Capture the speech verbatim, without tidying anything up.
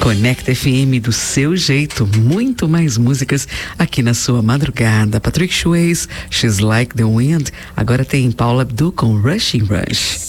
Conecta F M do seu jeito, muito mais músicas aqui na sua madrugada. Patrick Swayze, She's Like the Wind. Agora tem Paula Abdul com Rushing Rush.